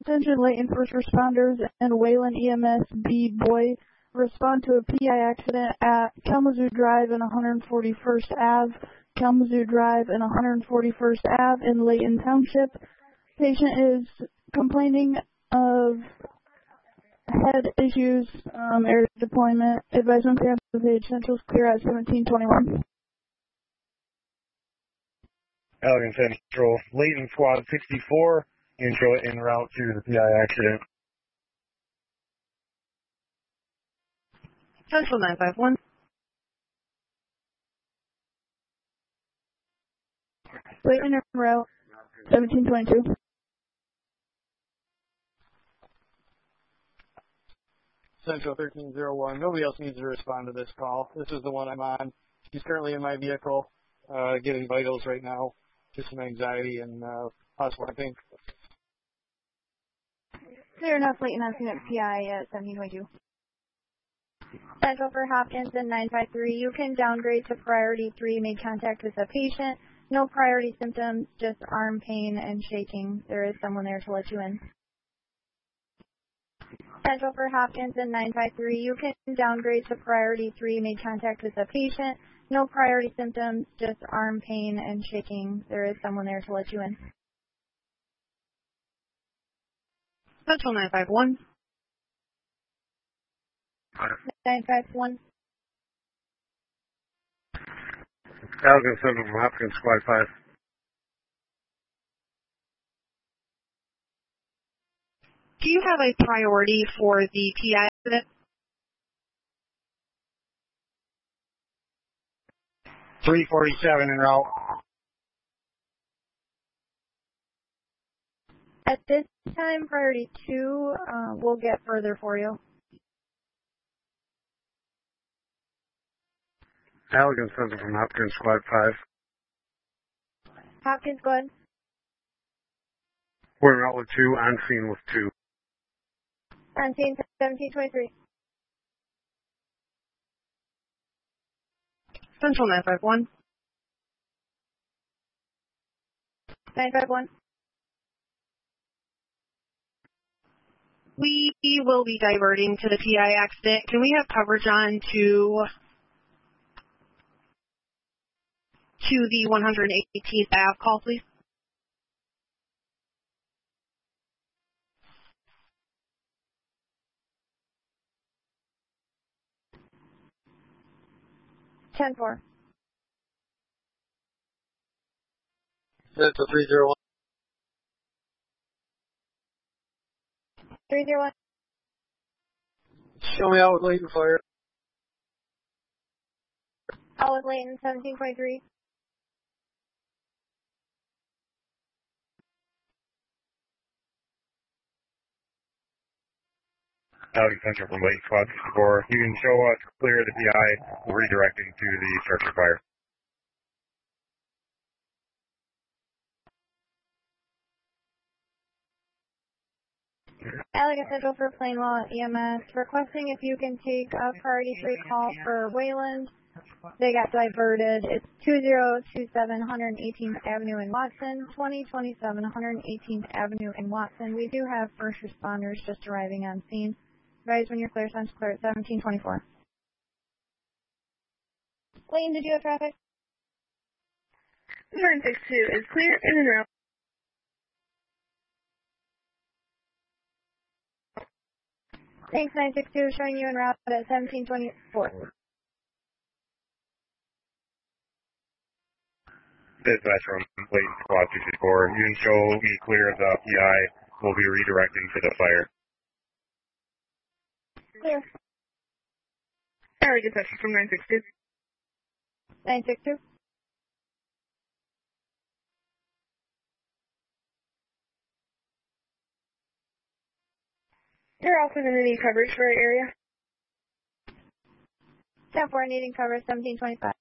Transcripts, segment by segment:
Attention Layton first responders and Wayland EMS B Boy respond to a PI accident at Kalamazoo Drive and 141st Ave, Kalamazoo Drive and 141st Ave in Layton Township. Patient is complaining of head issues, area deployment. Advisement clear on the page. Central's clear at 1721. Allegan Central, Layton Squad 64. Intro en route to the PI accident. Central 951. Layton en route 1722. Central 1301. Nobody else needs to respond to this call. This is the one I'm on. She's currently in my vehicle, getting vitals right now. Just some anxiety and possible, I think. Clear enough, Layton on scene at PI at 1722. Central for Hopkins and 953. You can downgrade to priority 3. Made contact with the patient. No priority symptoms, just arm pain and shaking. There is someone there to let you in. Central for Hopkins and 953. You can downgrade to priority 3. Made contact with the patient. No priority symptoms, just arm pain and shaking. There is someone there to let you in. Central 951. 951. Allegan Central from Hopkins Squad 5. Do you have a priority for the PI accident? 347 en route. At this time, priority 2 will get further for you. Allegan Central from Hopkins Squad 5. Hopkins, go ahead. We're en route with 2, on scene with 2. On scene 1723. Central 951. 951. We will be diverting to the PI accident. Can we have coverage on to the 118th Ave call, please? Ten four. Central 301. 301. Show me out with Layton Fire. Out with Layton 1723. Allegan Central from Layton Squad 64. You can show us clear the PI, redirecting to the structure fire. Allegan Central for Plainwell EMS. Requesting if you can take a priority 3 call for Wayland. They got diverted. It's 2027 118th Avenue in Watson, 2027 118th Avenue in Watson. We do have first responders just arriving on scene. Advise when you're clear, Central clear at 1724. Layton, did you have traffic? 962 is clear in and out. Thanks, 962, showing you en route at 1724. Dispatch from Layton Squad 264. You can show me clear of the PI. We'll be redirecting to the fire. Clear. Allegan Central from 962. 962. You're also going to need coverage for our area. 10-4 needing coverage 1725.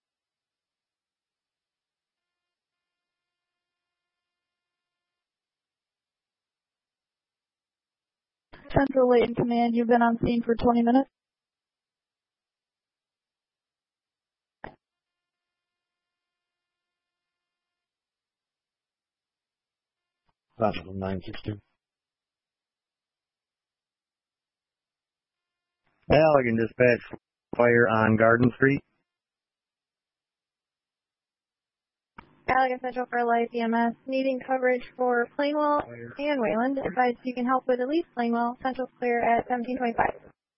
Central Layton Command, you've been on scene for 20 minutes. Central from 962. Allegan dispatch fire on Garden Street. Allegan Central for Life EMS needing coverage for Plainwell and Wayland. Advise you can help with at least Plainwell. Central's clear at 1725.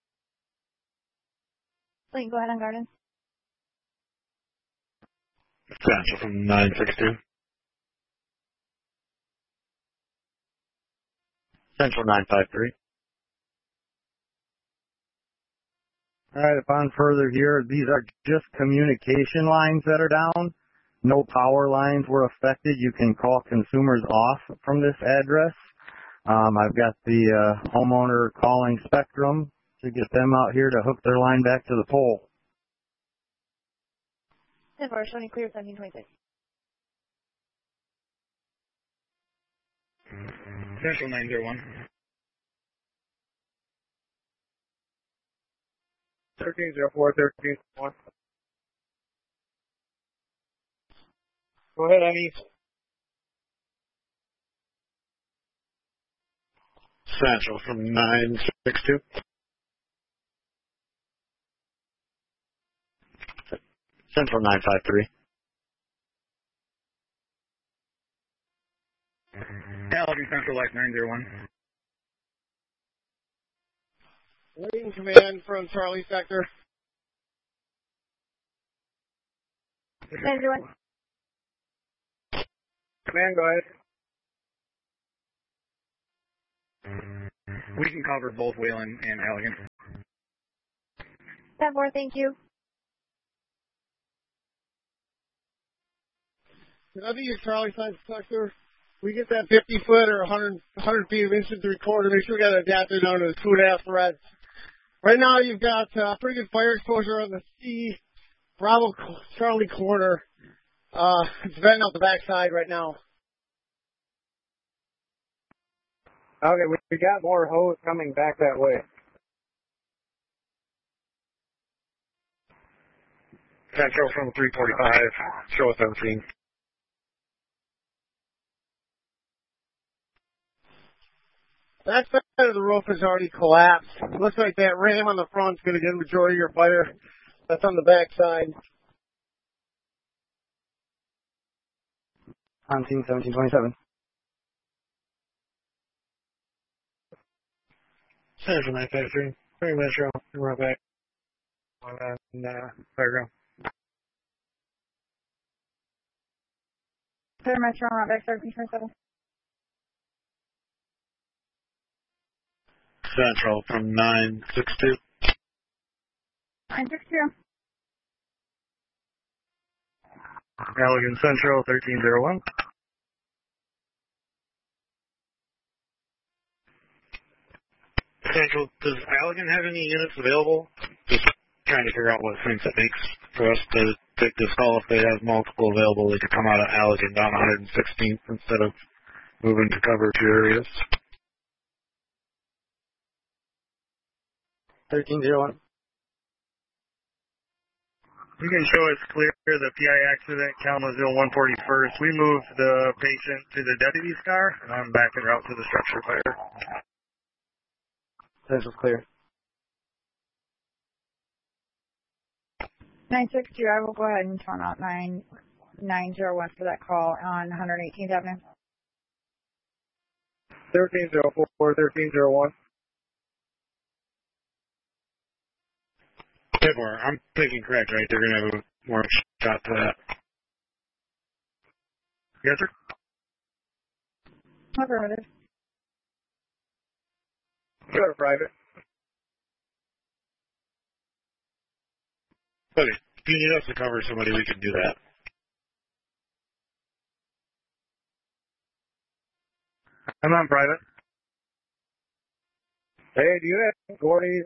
Plain, go ahead on Garden. Central from 962. Central 953. All right, upon further here, these are just communication lines that are down. No power lines were affected. You can call consumers off from this address. I've got the homeowner calling Spectrum to get them out here to hook their line back to the pole. 10-4, showing clear 1726. Central 901. 1304, 1301. Go ahead, Emmy. Central from 962. Central 953. Allegan Central Life 901. Waiting command from Charlie Sector. 10-1. Command, go ahead. We can cover both Wayland and Allegan. 10-4, thank you. Can I be your Charlie Sector? We get that 50 foot or 100 feet of instant recorder. Make sure we got it adapted down to the 2.5 threads. Right now, you've got pretty good fire exposure on the C Bravo Charlie corner. It's venting out the backside right now. Okay, we got more hose coming back that way. Central from 345. Show us 17. That side of the roof has already collapsed. Looks like that ram on the front's going to get the majority of your fire. That's on the back side. 1727. Central 953. Very Metro. We're back on Fireground. Clear Metro, on back 1327. Central from 962. 962. Allegan Central 1301. Central, does Allegan have any units available? Just trying to figure out what sense it makes for us to take this call. If they have multiple available, they could come out of Allegan down 116th instead of moving to cover two areas. 1301. You can show us clear the PI accident, Kalamazoo 141st. We moved the patient to the deputy's car, and I'm back en route to the structure fire. Central's clear. 962, I will go ahead and turn out 9901 for that call on 118th Avenue. 1304, 1301. I'm thinking correct, right? They're going to have a more shot to that. Yes, sir. Affirmative. Go to private. Okay. If you need us to cover somebody, we can do that. I'm on private. Hey, do you have Gordy's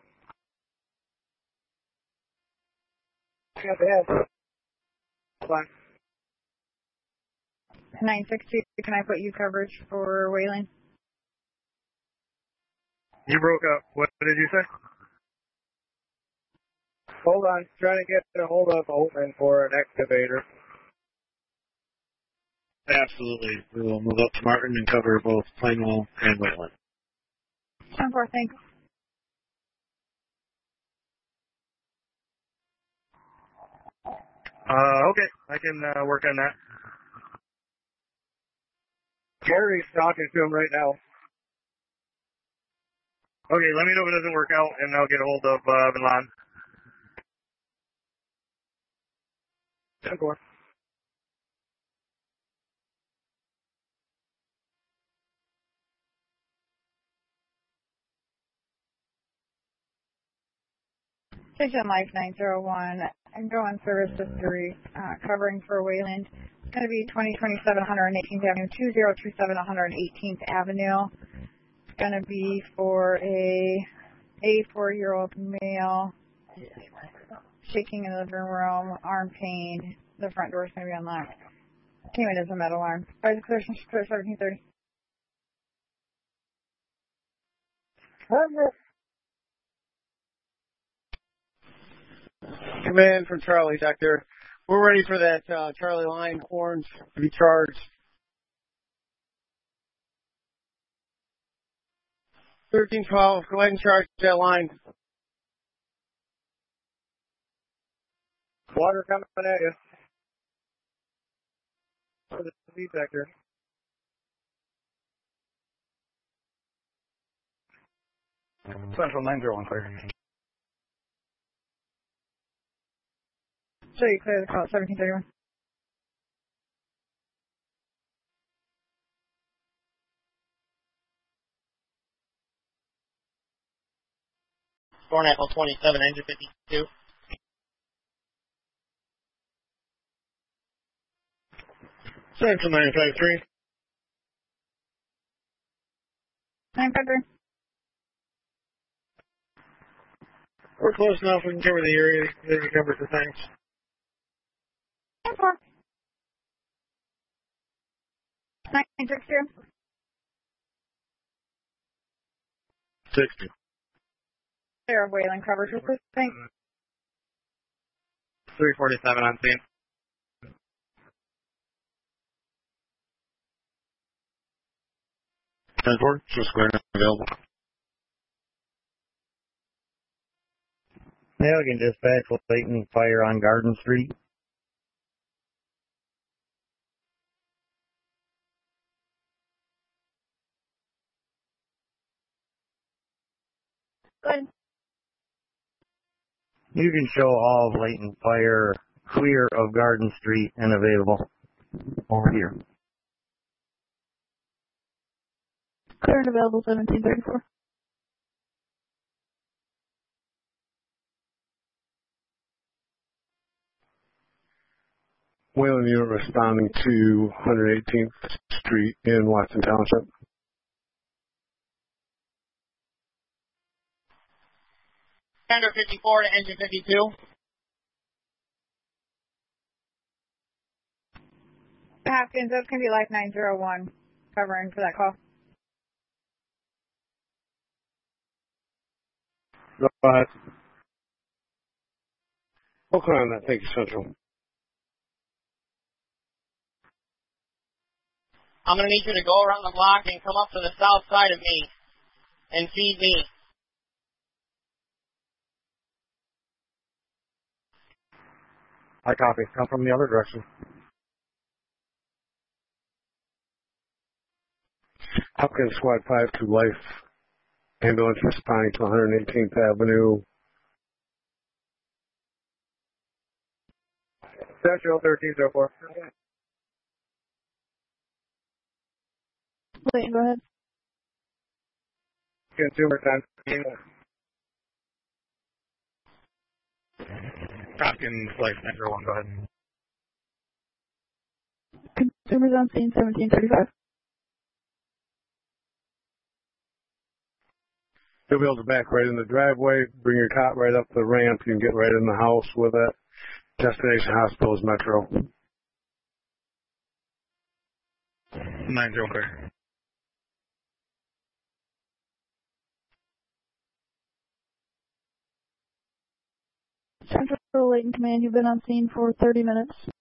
got that. Fine. 962, can I put you coverage for Wayland? You broke up. What did you say? Hold on. Trying to get a hold of Open for an excavator. Absolutely. We will move up to Martin and cover both Plainwell and Wayland. 10-4, thanks. Okay, I can work on that. Gary's talking to him right now. Okay, let me know if it doesn't work out, and I'll get a hold of Milan. 10-4. Station Life 901, and go on service history, covering for Wayland. It's going to be 2027 118th Avenue, 2027 118th Avenue. It's going to be for a 84-year-old male, shaking in the living room, arm pain. The front door is going to be unlocked. Came in as a metal alarm. Fire clear 1730. Command from Charlie, Doctor. We're ready for that Charlie line horns to be charged. 1312, go ahead and charge that line. Water coming at you. For the detector. Central 901 clear. So you clear the call at 1731. Born Apple 27, engine 52. Central 953. 953. We're close enough. We can cover the area. They can cover the things. 10-4. 960. 60. Clear of Wayland coverage. Thanks. 347 on scene. Transport, just going available. Yeah, we can dispatch latent fire on Garden Street. Good. You can show all of latent fire clear of Garden Street and available over here. Clear and available 1734. Wayland unit responding to 118th Street in Watson Township. Tender 54 to engine 52. Hopkins, that's going to be Life 901 covering for that call. Go ahead. Okay on that. Thank you, Central. I'm going to need you to go around the block and come up to the south side of me and feed me. I copy. Come from the other direction. Hopkins Squad 5 to Life. Ambulance responding to 118th Avenue. Central 1304. Wait, go ahead. Consumer time. Hopkins, Life 901, go ahead. Consumers on scene 1735. You'll be able to back right in the driveway, bring your cot right up the ramp, you can get right in the house with it. Destination hospital is Metro. 901 clear. Central Latent Command, you've been on scene for 30 minutes.